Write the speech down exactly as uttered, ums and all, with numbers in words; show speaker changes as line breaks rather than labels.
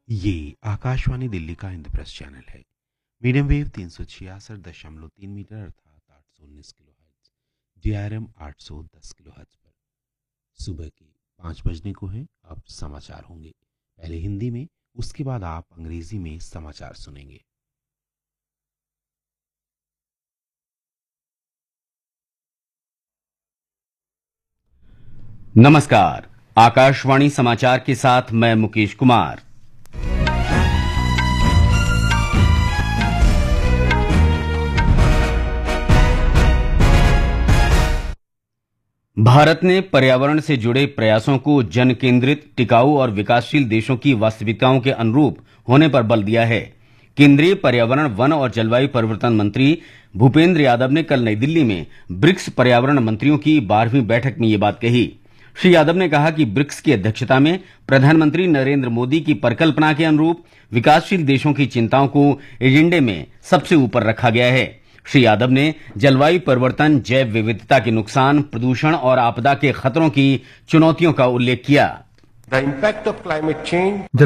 ये आकाशवाणी दिल्ली का इंद्रप्रस्थ चैनल है। मीडियम वेव तीन सौ छियासठ दशमलव तीन मीटर अर्थात आठ सौ उन्नीस kilo hertz, D R M आठ सौ दस किलो हर्ट्ज पर सुबह के पाँच बजने को है। अब समाचार होंगे, पहले हिंदी में, उसके बाद आप अंग्रेजी में समाचार सुनेंगे।
नमस्कार, आकाशवाणी समाचार के साथ मैं मुकेश कुमार। भारत ने पर्यावरण से जुड़े प्रयासों को जन केंद्रित, टिकाऊ और विकासशील देशों की वास्तविकताओं के अनुरूप होने पर बल दिया है। केंद्रीय पर्यावरण, वन और जलवायु परिवर्तन मंत्री भूपेंद्र यादव ने कल नई दिल्ली में ब्रिक्स पर्यावरण मंत्रियों की बारहवीं बैठक में ये बात कही। श्री यादव ने कहा कि ब्रिक्स की अध्यक्षता में प्रधानमंत्री नरेंद्र मोदी की परिकल्पना के अनुरूप विकासशील देशों की चिंताओं को एजेंडे में सबसे ऊपर रखा गया है। श्री यादव ने जलवायु परिवर्तन, जैव विविधता के नुकसान, प्रदूषण और आपदा के खतरों की चुनौतियों का उल्लेख किया।
The impact of climate change